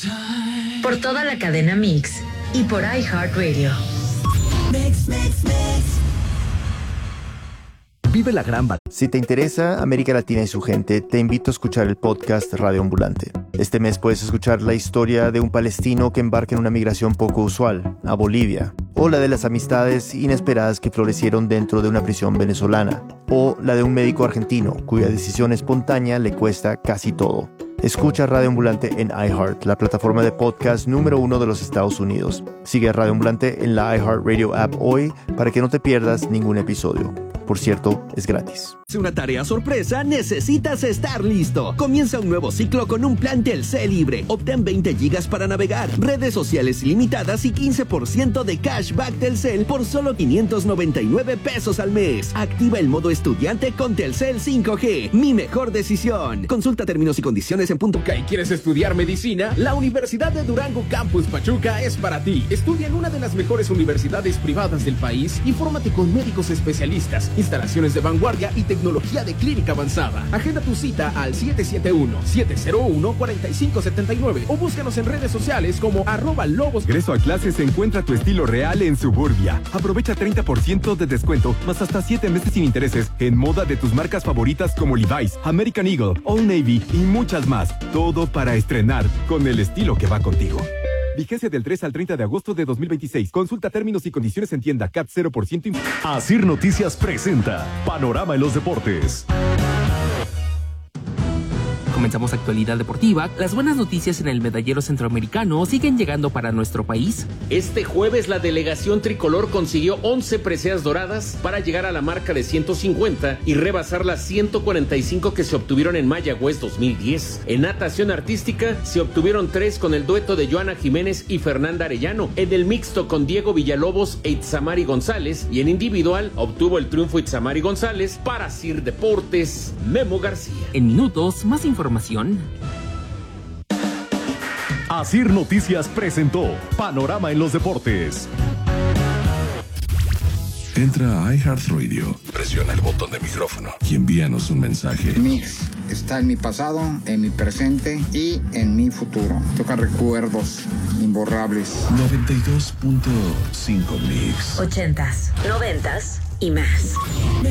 Por toda la cadena Mix y por iHeartRadio. Vive la gran batalla. Si te interesa América Latina y su gente, te invito a escuchar el podcast Radio Ambulante. Este mes puedes escuchar la historia de un palestino que embarca en una migración poco usual, a Bolivia, o la de las amistades inesperadas que florecieron dentro de una prisión venezolana, o la de un médico argentino cuya decisión espontánea le cuesta casi todo. Escucha Radio Ambulante en iHeart, la plataforma de podcast número 1 de los Estados Unidos. Sigue a Radio Ambulante en la iHeartRadio app hoy para que no te pierdas ningún episodio. Por cierto, es gratis. Si una tarea sorpresa, necesitas estar listo. Comienza un nuevo ciclo con un plan Telcel libre. Obtén 20 gigas para navegar, redes sociales ilimitadas y 15% de cashback Telcel por solo 599 pesos al mes. Activa el modo estudiante con Telcel 5G. Mi mejor decisión. Consulta términos y condiciones en punto. ¿Quieres estudiar medicina? La Universidad de Durango Campus Pachuca es para ti. Estudia en una de las mejores universidades privadas del país y fórmate con médicos especialistas, instalaciones de vanguardia y tecnología de clínica avanzada. Agenda tu cita al 771-701-4579 o búscanos en redes sociales como @lobos. Ingreso a clases encuentra tu estilo real en Suburbia. Aprovecha 30% de descuento más hasta 7 meses sin intereses en moda de tus marcas favoritas como Levi's, American Eagle, Old Navy y muchas más. Todo para estrenar con el estilo que va contigo. Vigencia del 3 al 30 de agosto de 2026. Consulta términos y condiciones en tienda. CAT 0%. Asir Noticias presenta Panorama en los Deportes. Comenzamos actualidad deportiva. Las buenas noticias en el medallero centroamericano siguen llegando para nuestro país. Este jueves la delegación tricolor consiguió 11 preseas doradas para llegar a la marca de 150 y rebasar las 145 que se obtuvieron en Mayagüez 2010. En natación artística se obtuvieron 3 con el dueto de Joana Jiménez y Fernanda Arellano, en el mixto con Diego Villalobos e Itzamari González, y en individual obtuvo el triunfo Itzamari González. Para Asir Deportes, Memo García. En minutos, más información. Asir Noticias presentó Panorama en los Deportes. Entra a iHeartRadio, presiona el botón de micrófono y envíanos un mensaje. Mix está en mi pasado, en mi presente y en mi futuro. Toca recuerdos imborrables. 92.5 Mix. 80s, 90s y más.